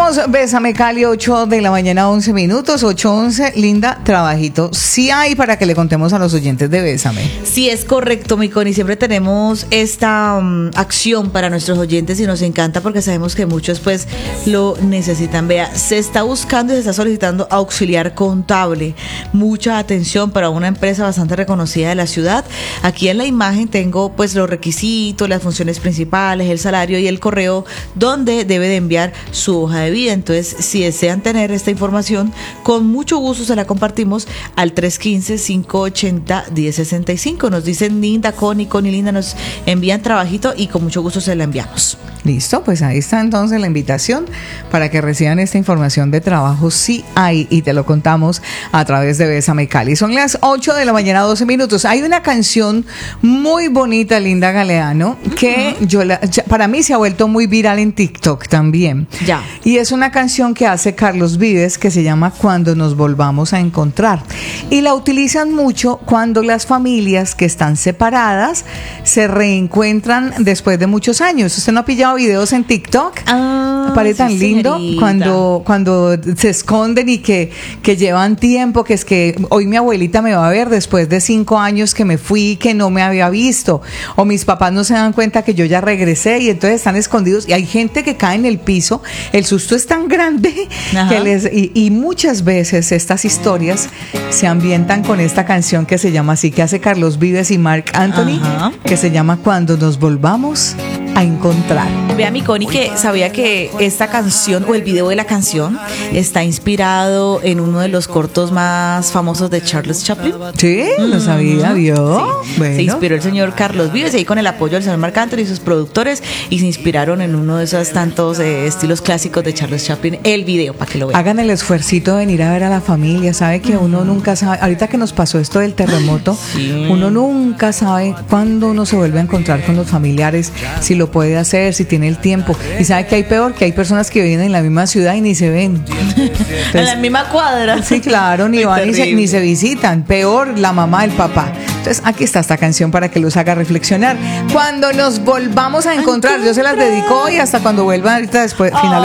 Somos Bésame Cali, 8 de la mañana, 11 minutos, 8:11. Linda, trabajito sí hay para que le contemos a los oyentes de Bésame. Sí, es correcto, mi Connie. Siempre tenemos esta acción para nuestros oyentes y nos encanta porque sabemos que muchos pues lo necesitan. Vea, se está buscando y se está solicitando auxiliar contable. Mucha atención para una empresa bastante reconocida de la ciudad. Aquí en la imagen tengo pues los requisitos, las funciones principales, el salario y el correo donde debe de enviar su hoja de vida. Entonces, si desean tener esta información, con mucho gusto se la compartimos al 315-580-1065. Nos dicen Linda, Connie, Linda, nos envían trabajito y con mucho gusto se la enviamos. Listo, pues ahí está entonces la invitación para que reciban esta información de trabajo. Sí hay, y te lo contamos a través de Bésame Cali. Son las 8 de la mañana, 12 minutos. Hay una canción muy bonita, Linda Galeano, que para mí se ha vuelto muy viral en TikTok también. Ya. Y es una canción que hace Carlos Vives que se llama Cuando nos volvamos a encontrar. Y la utilizan mucho cuando las familias que están separadas se reencuentran después de muchos años. ¿Usted no ha pillado videos en TikTok? Parece tan lindo cuando se esconden y que llevan tiempo, que es que hoy mi abuelita me va a ver después de 5 años que me fui, que no me había visto, o mis papás no se dan cuenta que yo ya regresé y entonces están escondidos y hay gente que cae en el piso, el susto es tan grande y muchas veces estas historias se ambientan con esta canción que se llama así, que hace Carlos Vives y Marc Anthony, que se llama Cuando nos volvamos a encontrar. Vea, mi Connie, que sabía que esta canción o el video de la canción está inspirado en uno de los cortos más famosos de Charles Chaplin. Sí, lo sabía, ¿vio? Sí. Bueno. Se inspiró el señor Carlos Vives y ahí con el apoyo del señor Marc Anthony y sus productores, y se inspiraron en uno de esos tantos estilos clásicos de Charles Chaplin, el video, para que lo vean. Hagan el esfuercito de venir a ver a la familia. Sabe que uno nunca sabe, ahorita que nos pasó esto del terremoto, uno nunca sabe cuándo uno se vuelve a encontrar con los familiares, si lo puede hacer, si tiene el tiempo. Y sabe que hay peor, que hay personas que viven en la misma ciudad y ni se ven. Entonces, en la misma cuadra. Sí, claro, ni van ni se visitan. Peor la mamá, el papá. Entonces aquí está esta canción para que los haga reflexionar. Cuando nos volvamos a encontrar, yo se las dedico hoy hasta cuando vuelvan ahorita después, finales